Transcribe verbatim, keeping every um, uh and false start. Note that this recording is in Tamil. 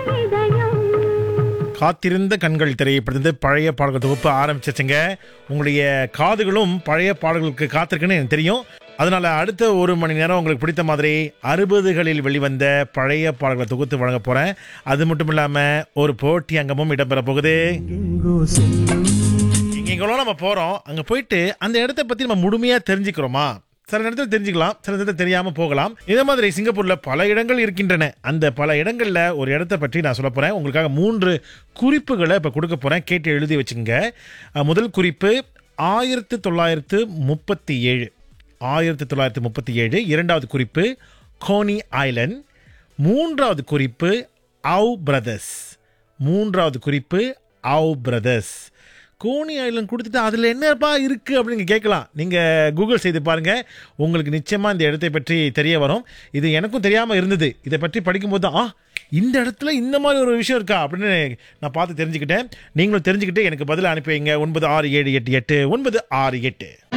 காத்திருந்த கண்கள் திரைப்படத்து பழைய பாடல்கள் தொகுப்பு ஆரம்பிச்சிச்சுங்க. உங்களுடைய காதுகளும் பழைய பாடல்களுக்கு காத்திருக்குன்னு எனக்கு தெரியும். அதனால அடுத்த ஒரு மணி நேரம் உங்களுக்கு பிடித்த மாதிரி அறுபதுகளில் வெளிவந்த பழைய பாடல்களை தொகுத்து வழங்க போறேன். அது மட்டும் இல்லாம ஒரு போட்டி அங்கமும் இடம்பெற போகுது. எங்கெங்கெல்லாம் நம்ம போறோம், அங்க போயிட்டு அந்த இடத்தை பத்தி நம்ம முழுமையா தெரிஞ்சுக்கிறோமா? சில இடத்துல தெரிஞ்சுக்கலாம், சில இடத்துல தெரியாம போகலாம். இதே மாதிரி சிங்கப்பூர்ல பல இடங்கள் இருக்கின்றன. அந்த பல இடங்கள்ல ஒரு இடத்தை பற்றி நான் சொல்ல போறேன். உங்களுக்காக மூன்று குறிப்புகளை இப்ப கொடுக்க போறேன். கேட்டு எழுதி வச்சுங்க. முதல் குறிப்பு ஆயிரத்தி தொள்ளாயிரத்து முப்பத்தி ஏழு ஆயிரத்தி தொள்ளாயிரத்தி முப்பத்தி ஏழு இரண்டாவது குறிப்பு கோனி ஐலண்ட். மூன்றாவது குறிப்பு ஆவ் பிரதர்ஸ். மூன்றாவது குறிப்பு ஆவ் பிரதர்ஸ். கோனி ஐலண்ட் கொடுத்துட்டு அதில் என்னப்பா இருக்குது அப்படின்னு கேட்கலாம். நீங்கள் கூகுள் செய்து பாருங்கள், உங்களுக்கு நிச்சயமாக இந்த இடத்தை பற்றி தெரிய வரும். இது எனக்கும் தெரியாமல் இருந்தது. இதை பற்றி படிக்கும்போது தான் ஆ இந்த இடத்துல இந்த மாதிரி ஒரு விஷயம் இருக்கா அப்படின்னு நான் பார்த்து தெரிஞ்சுக்கிட்டேன். நீங்களும் தெரிஞ்சுக்கிட்டு எனக்கு பதில் அனுப்பி வைங்க. ஒன்பது ஆறு ஏழு எட்டு எட்டு ஒன்பது ஆறு எட்டு.